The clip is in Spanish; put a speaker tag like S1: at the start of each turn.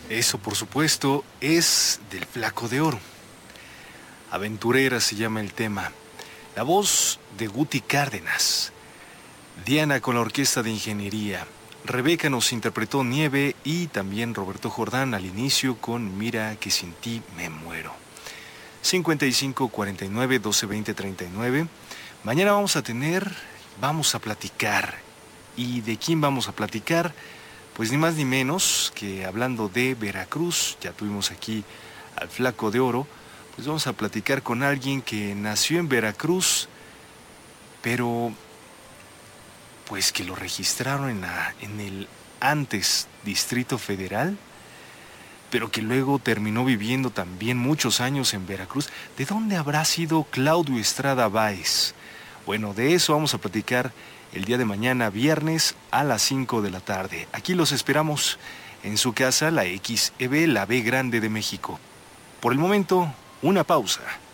S1: Eso, por supuesto, es del Flaco de Oro. Aventurera se llama el tema. La voz de Guti Cárdenas. Diana con la Orquesta de Ingeniería. Rebeca nos interpretó Nieve y también Roberto Jordán al inicio con Mira que sin ti me muero. 55 49 12 20 39. Mañana vamos a platicar. ¿Y de quién vamos a platicar? Pues ni más ni menos que hablando de Veracruz, ya tuvimos aquí al Flaco de Oro, pues vamos a platicar con alguien que nació en Veracruz, pero pues que lo registraron en el antes Distrito Federal, pero que luego terminó viviendo también muchos años en Veracruz. ¿De dónde habrá sido Claudio Estrada Báez? Bueno, de eso vamos a platicar el día de mañana, viernes, a las 5 de la tarde. Aquí los esperamos en su casa, la XEB, la B Grande de México. Por el momento, una pausa.